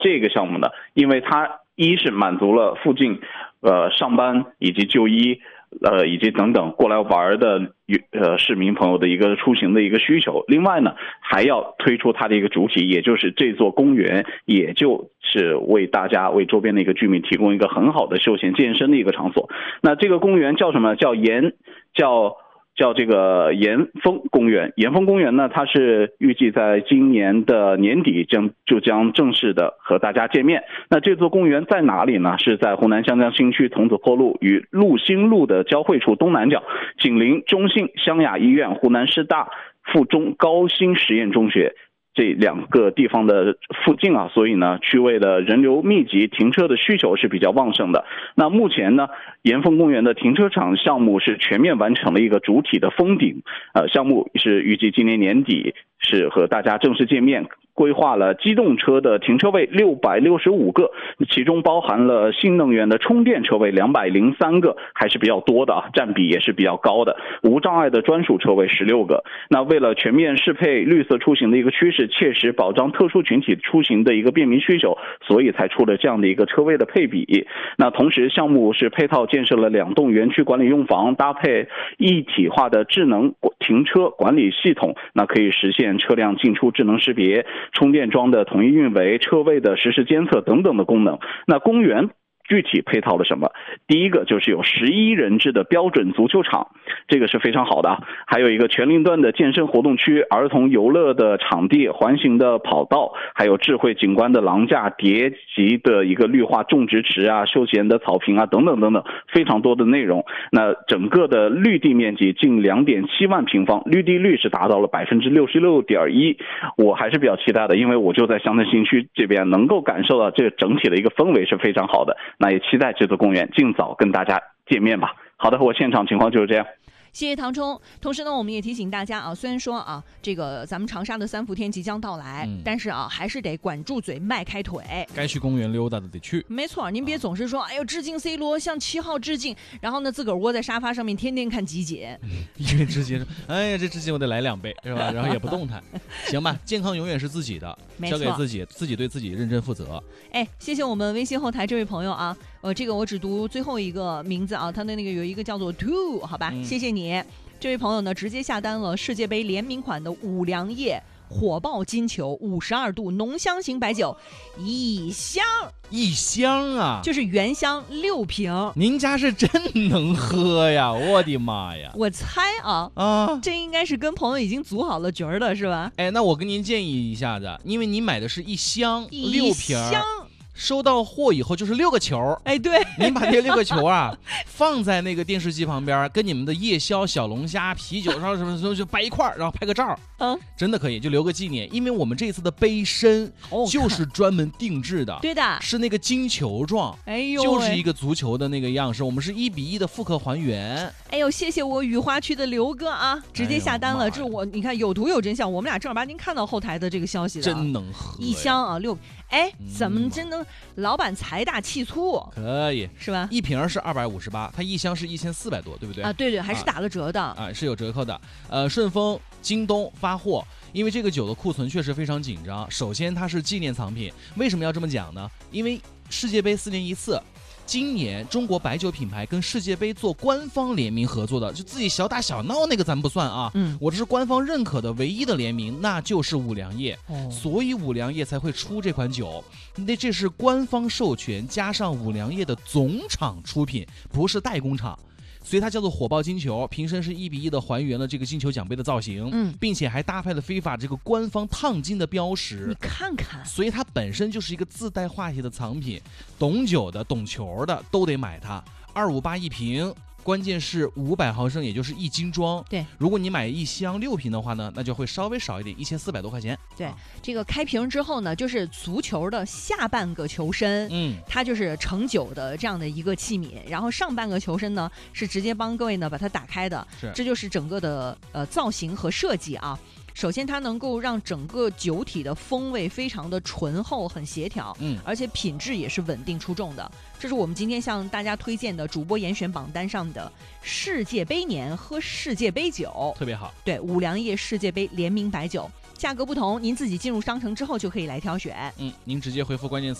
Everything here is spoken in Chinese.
这个项目呢，因为它一是满足了附近上班以及就医以及等等过来玩的市民朋友的一个出行的一个需求。另外呢，还要推出它的一个主体，也就是这座公园，也就是为大家为周边的一个居民提供一个很好的休闲健身的一个场所。那这个公园叫什么？叫这个岩峰公园。岩峰公园呢，它是预计在今年的年底就将正式的和大家见面。那这座公园在哪里呢？是在湖南湘江新区桐子坡路与陆兴路的交汇处东南角，紧邻中信湘雅医院、湖南师大附中高新实验中学这两个地方的附近啊，所以呢，区位的人流密集，停车的需求是比较旺盛的。那目前呢，岩峰公园的停车场项目是全面完成了一个主体的封顶，项目是预计今年年底是和大家正式见面。规划了机动车的停车位665个，其中包含了新能源的充电车位203个，还是比较多的啊，占比也是比较高的。无障碍的专属车位16个。那为了全面适配绿色出行的一个趋势，切实保障特殊群体出行的一个便民需求，所以才出了这样的一个车位的配比。那同时，项目是配套建设了2栋园区管理用房，搭配一体化的智能停车管理系统，那可以实现车辆进出智能识别、充电桩的统一运维、车位的实时监测等等的功能。那公园具体配套了什么？第一个就是有11人制的标准足球场，这个是非常好的。还有一个全龄段的健身活动区、儿童游乐的场地、环形的跑道，还有智慧景观的廊架、叠级的一个绿化种植池啊、休闲的草坪啊等等等等，非常多的内容。那整个的绿地面积近2.7万平方，绿地率是达到了66.1%。我还是比较期待的，因为我就在湘江新区这边，能够感受到这个整体的一个氛围是非常好的。那也期待这座公园尽早跟大家见面吧。好的，我现场情况就是这样。 谢谢唐冲。同时呢，我们也提醒大家啊，虽然说啊，这个咱们长沙的3伏天即将到来，但是啊，还是得管住嘴，迈开腿。 该去公园溜达的得去。 没错，您别总是说，哎呦，致敬 C 罗，向7号致敬，然后呢，自个儿窝在沙发上面，天天看集锦。 因为之前说，哎呀，这之前我得来2杯，是吧？然后也不动弹，行吧？健康永远是自己的，交给自己，自己对自己认真负责。 哎，谢谢我们微信后台这位朋友啊，这个我只读最后一个名字啊，他的那个有一个叫做 Two， 好吧，谢谢你。这位朋友呢，直接下单了世界杯联名款的五粮液火爆金球52度浓香型白酒1箱啊，就是原箱6瓶。 您家是真能喝呀，我的妈呀！ 我猜啊，这应该是跟朋友已经组好了局的是吧？ 哎，那我跟您建议一下子，因为您买的是1箱6瓶，收到货以后就是6个球。 哎，对， 您把这6个球啊放在那个电视机旁边，跟你们的夜宵、小龙虾、啤酒上什么就摆一块，然后拍个照，真的可以，就留个纪念。因为我们这次的杯身就是专门定制的， 对的， 是那个金球状， 哎呦， 就是一个足球的那个样式，我们是1比1的复刻还原。 哎呦，谢谢我雨花区的刘哥啊，直接下单了。这我你看有图有真相，我们俩正儿八经看到后台的这个消息了， 真能喝 1箱啊6。哎，怎么真能？老板财大气粗， 可以是吧 ？1瓶是258，它1箱是1400多，对不对？ 啊，对，还是打了折的啊，是有折扣的。顺丰、京东发货，因为这个酒的库存确实非常紧张。首先，它是纪念藏品，为什么要这么讲呢？因为世界杯4年一次。今年中国白酒品牌跟世界杯做官方联名合作的，就自己小打小闹那个咱不算啊。我这是官方认可的唯一的联名，那就是五粮液，所以五粮液才会出这款酒。那这是官方授权加上五粮液的总厂出品，不是代工厂。所以它叫做火爆金球，瓶身是1比1的还原了这个金球奖杯的造型，并且还搭配了非法这个官方烫金的标识。 你看看， 所以它本身就是一个自带话题的藏品，懂酒的、懂球的都得买它。258一瓶。关键是500毫升，也就是1斤装。 对， 如果你买1箱6瓶的话呢，那就会稍微少一点，1400多块钱。 对，这个开瓶之后呢，就是足球的下半个球身，它就是盛酒的这样的一个器皿，然后上半个球身呢是直接帮各位呢把它打开的，这就是整个的造型和设计啊。 首先它能够让整个酒体的风味非常的醇厚，很协调，而且品质也是稳定出众的。这是我们今天向大家推荐的主播严选榜单上的世界杯年喝世界杯酒， 特别好。 对，五粮液世界杯联名白酒，价格不同，您自己进入商城之后就可以来挑选。 您直接回复关键词